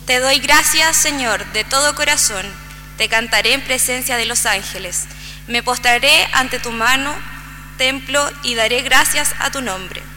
Te doy gracias, Señor, de todo corazón. Te cantaré en presencia de los ángeles. Me postraré ante tu mano, templo, y daré gracias a tu nombre.